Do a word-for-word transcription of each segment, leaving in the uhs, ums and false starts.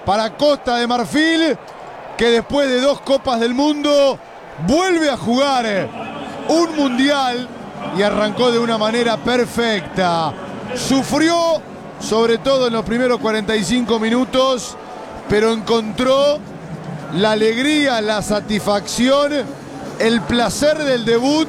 para Costa de Marfil, que después de dos Copas del Mundo vuelve a jugar un Mundial y arrancó de una manera perfecta. Sufrió, sobre todo en los primeros cuarenta y cinco minutos, pero encontró la alegría, la satisfacción, el placer del debut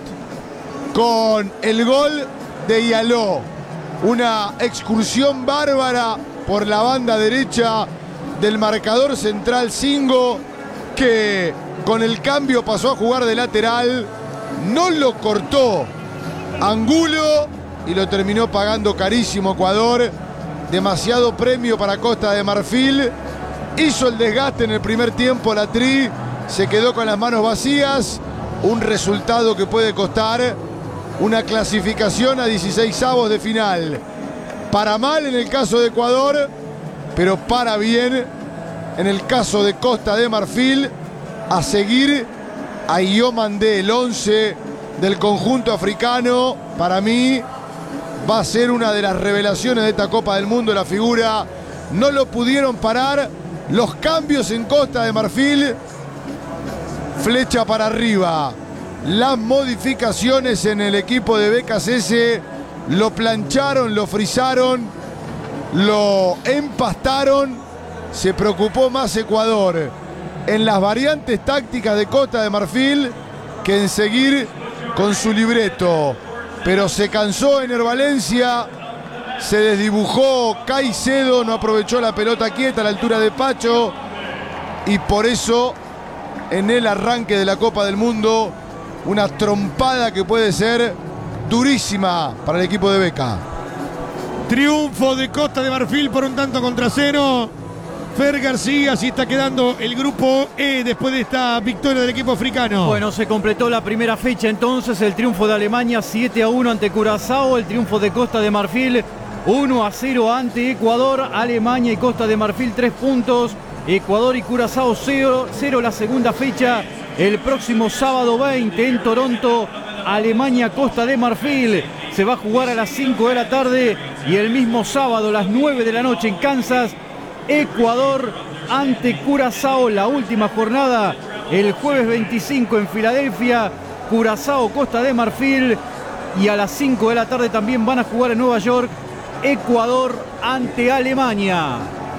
con el gol de Yaló. Una excursión bárbara por la banda derecha del marcador central Singo, que con el cambio pasó a jugar de lateral, no lo cortó Angulo y lo terminó pagando carísimo Ecuador. Demasiado premio para Costa de Marfil. Hizo el desgaste en el primer tiempo la Tri, se quedó con las manos vacías. Un resultado que puede costar una clasificación a dieciseisavos de final. Para mal en el caso de Ecuador, pero para bien en el caso de Costa de Marfil. A seguir, ahí yo mandé el once del conjunto africano. Para mí va a ser una de las revelaciones de esta Copa del Mundo, la figura. No lo pudieron parar. Los cambios en Costa de Marfil, flecha para arriba. Las modificaciones en el equipo de B K C S lo plancharon, lo frizaron, lo empastaron. Se preocupó más Ecuador en las variantes tácticas de Costa de Marfil que en seguir con su libreto. Pero se cansó Ener Valencia, se desdibujó Caicedo, no aprovechó la pelota quieta a la altura de Pacho, y por eso en el arranque de la Copa del Mundo una trompada que puede ser durísima para el equipo de Beca. Triunfo de Costa de Marfil por un tanto contra cero. Fer García, así está quedando el grupo E después de esta victoria del equipo africano. Bueno, se completó la primera fecha entonces, el triunfo de Alemania siete a uno ante Curazao, el triunfo de Costa de Marfil uno a cero ante Ecuador. Alemania y Costa de Marfil tres puntos, Ecuador y Curazao cero, cero la segunda fecha. El próximo sábado veinte en Toronto, Alemania, Costa de Marfil. Se va a jugar a las cinco de la tarde y el mismo sábado a las nueve de la noche en Kansas, Ecuador ante Curazao. La última jornada el jueves veinticinco en Filadelfia, Curazao, Costa de Marfil. Y a las cinco de la tarde también van a jugar en Nueva York, Ecuador ante Alemania.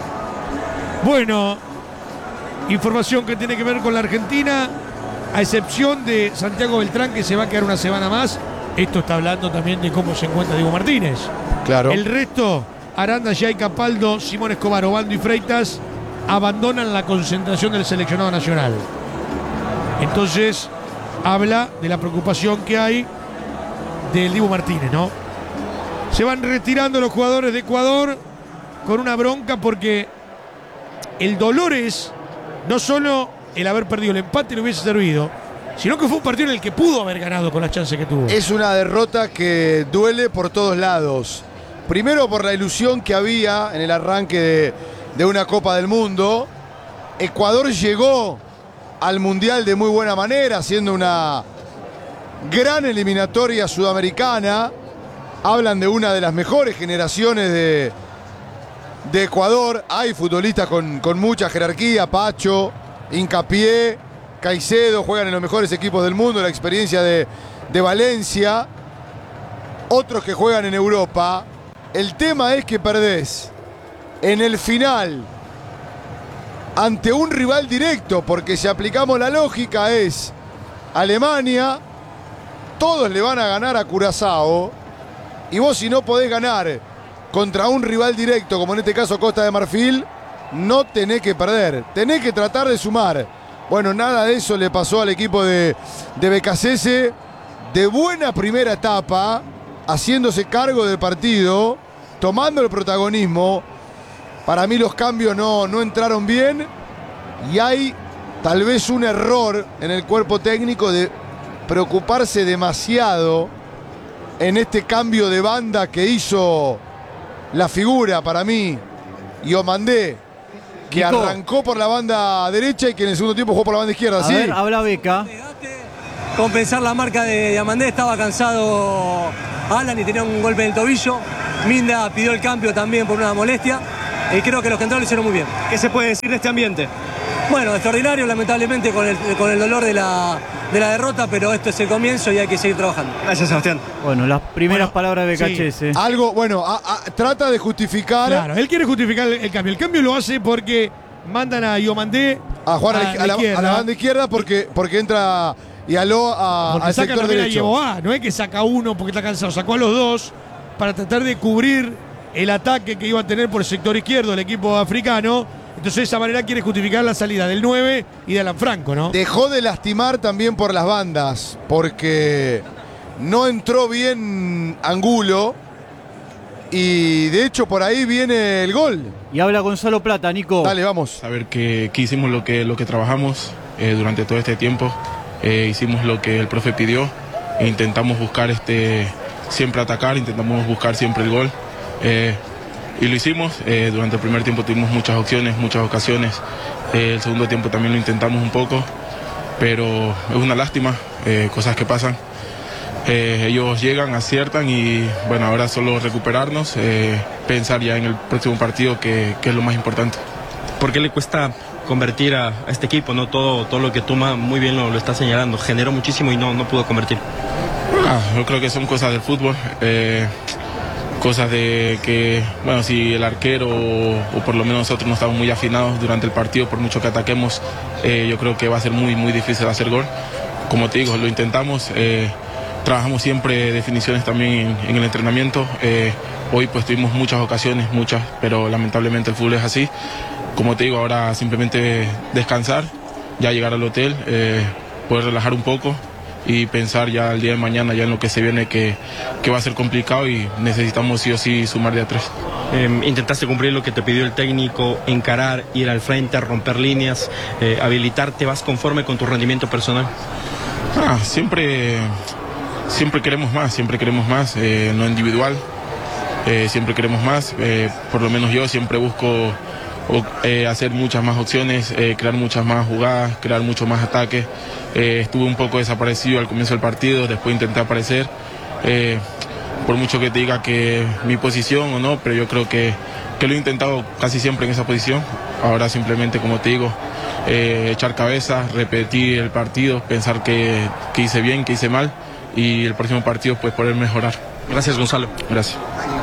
Bueno, información que tiene que ver con la Argentina, a excepción de Santiago Beltrán, que se va a quedar una semana más. Esto está hablando también de cómo se encuentra Diego Martínez. Claro. El resto, Aranda, Yay, Capaldo, Simón Escobar, Obaldo y Freitas, abandonan la concentración del seleccionado nacional. Entonces, habla de la preocupación que hay del Dibu Martínez, ¿no? Se van retirando los jugadores de Ecuador con una bronca, porque el dolor es no solo el haber perdido, el empate le hubiese servido, sino que fue un partido en el que pudo haber ganado con las chances que tuvo. Es una derrota que duele por todos lados. Primero por la ilusión que había en el arranque de, de una Copa del Mundo. Ecuador llegó al Mundial de muy buena manera, haciendo una gran eliminatoria sudamericana. Hablan de una de las mejores generaciones de, de Ecuador. Hay futbolistas con, con mucha jerarquía, Pacho, Hincapié, Caicedo, juegan en los mejores equipos del mundo, la experiencia de, de Valencia. Otros que juegan en Europa. El tema es que perdés en el final ante un rival directo, porque si aplicamos la lógica es Alemania, todos le van a ganar a Curazao, y vos si no podés ganar contra un rival directo, como en este caso Costa de Marfil, no tenés que perder, tenés que tratar de sumar. Bueno, nada de eso le pasó al equipo de, de B K C S, de buena primera etapa, haciéndose cargo del partido, tomando el protagonismo. Para mí los cambios no, no entraron bien, y hay tal vez un error en el cuerpo técnico de preocuparse demasiado en este cambio de banda que hizo la figura, para mí, Yomandé, que Nico, arrancó por la banda derecha y que en el segundo tiempo jugó por la banda izquierda. A ¿Sí? ver, habla Beca. Compensar la marca de Diamandé, estaba cansado Alan y tenía un golpe en el tobillo. Minda pidió el cambio también por una molestia. y creo que los que entraron lo hicieron muy bien. ¿Qué se puede decir de este ambiente? Bueno, extraordinario, lamentablemente con el, con el dolor de la, de la derrota, pero esto es el comienzo y hay que seguir trabajando. Gracias, Sebastián. Bueno, las primeras Bueno, palabras de sí. Cachese. Algo, bueno, a- a- trata de justificar Claro, él quiere justificar el, el cambio. El cambio lo hace porque mandan a Iomandé a jugar a la, a la- izquierda. a la banda izquierda porque, porque entra Yaló a, Porque al saca sector también a derecho. Yeboah, no es que saca uno porque está cansado, sacó a los dos para tratar de cubrir el ataque que iba a tener por el sector izquierdo el equipo africano. Entonces de esa manera quiere justificar la salida del nueve y de Alan Franco, ¿no? Dejó de lastimar también por las bandas, porque no entró bien Angulo y de hecho por ahí viene el gol. Y habla Gonzalo Plata, Nico. Dale, vamos. Saber que, que hicimos lo que, lo que trabajamos eh, durante todo este tiempo, eh, hicimos lo que el profe pidió e intentamos buscar este, siempre atacar, intentamos buscar siempre el gol. Eh, y lo hicimos, eh, durante el primer tiempo tuvimos muchas opciones, muchas ocasiones, eh, el segundo tiempo también lo intentamos un poco, pero es una lástima, eh, cosas que pasan. Eh, ellos llegan, aciertan y bueno, ahora solo recuperarnos, eh, pensar ya en el próximo partido que, que es lo más importante. ¿Por qué le cuesta convertir a, a este equipo? No todo, todo lo que toma muy bien lo, lo está señalando. Generó muchísimo y no, no pudo convertir. Ah, yo creo que son cosas del fútbol, eh, cosas de que, bueno, si el arquero o, o por lo menos nosotros no estamos muy afinados durante el partido, por mucho que ataquemos, eh, yo creo que va a ser muy, muy difícil hacer gol. Como te digo, lo intentamos, eh, trabajamos siempre definiciones también en, en el entrenamiento. Eh, hoy pues tuvimos muchas ocasiones, muchas, pero lamentablemente el fútbol es así. Como te digo, ahora simplemente descansar, ya llegar al hotel, eh, poder relajar un poco y pensar ya el día de mañana ya en lo que se viene, que, que va a ser complicado y necesitamos sí o sí sumar de a tres. Eh, intentaste cumplir lo que te pidió el técnico, encarar, ir al frente, romper líneas, eh, habilitarte. ¿Vas conforme con tu rendimiento personal? Ah, siempre, siempre queremos más, siempre queremos más, eh, en lo individual, eh, siempre queremos más, eh, por lo menos yo siempre busco o, eh, hacer muchas más opciones, eh, crear muchas más jugadas, crear mucho más ataques. Eh, estuve un poco desaparecido al comienzo del partido, después intenté aparecer, eh, por mucho que te diga que mi posición o no, pero yo creo que, que lo he intentado casi siempre en esa posición. Ahora simplemente, como te digo, eh, echar cabeza, repetir el partido, pensar que, que hice bien, que hice mal y el próximo partido pues poder mejorar. Gracias, Gonzalo. Gracias.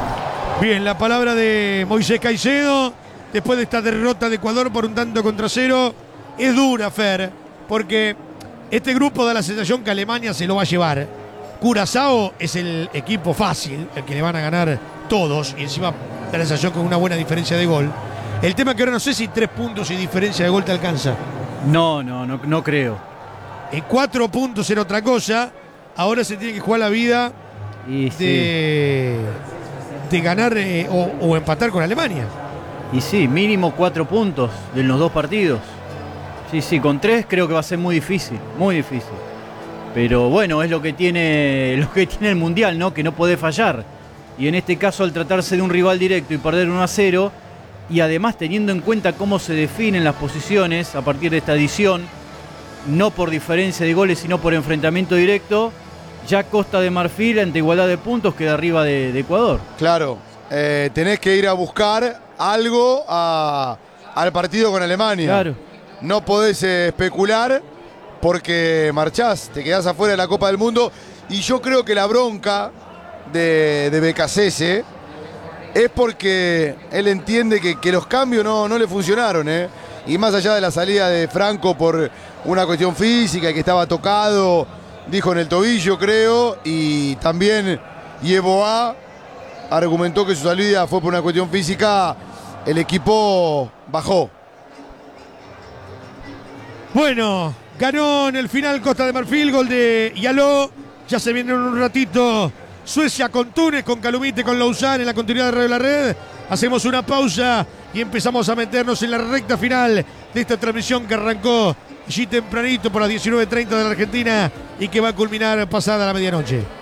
Bien, la palabra de Moisés Caicedo después de esta derrota de Ecuador por un tanto contra cero. Es dura, Fer, porque este grupo da la sensación que Alemania se lo va a llevar. Curazao es el equipo fácil, el que le van a ganar todos, y encima da la sensación con una buena diferencia de gol. El tema es que ahora no sé si tres puntos y diferencia de gol te alcanza. No, no, no, no creo. En cuatro puntos era otra cosa, ahora se tiene que jugar la vida Y sí, de, de ganar eh, o, o empatar con Alemania. y sí, mínimo cuatro puntos de los dos partidos. Sí, sí, con tres creo que va a ser muy difícil, muy difícil. Pero bueno, es lo que tiene, lo que tiene el Mundial, ¿no? Que no puede fallar. Y en este caso, al tratarse de un rival directo y perder uno a cero, y además teniendo en cuenta cómo se definen las posiciones a partir de esta edición, no por diferencia de goles, sino por enfrentamiento directo, ya Costa de Marfil, ante igualdad de puntos, queda arriba de, de Ecuador. Claro, eh, tenés que ir a buscar algo a- al partido con Alemania. Claro. No podés eh, especular porque marchás, te quedás afuera de la Copa del Mundo. Y yo creo que la bronca de, de Becasese es porque él entiende que, que los cambios no, no le funcionaron, ¿eh? Y más allá de la salida de Franco por una cuestión física, que estaba tocado, dijo en el tobillo, creo, y también Yeboah argumentó que su salida fue por una cuestión física, el equipo bajó. Bueno, ganó en el final Costa de Marfil, gol de Yaló. Ya se viene en un ratito Suecia con Túnez, con Calumite, con Lausanne en la continuidad de Radio La Red. Hacemos una pausa y empezamos a meternos en la recta final de esta transmisión que arrancó allí tempranito por las diecinueve treinta de la Argentina y que va a culminar pasada la medianoche.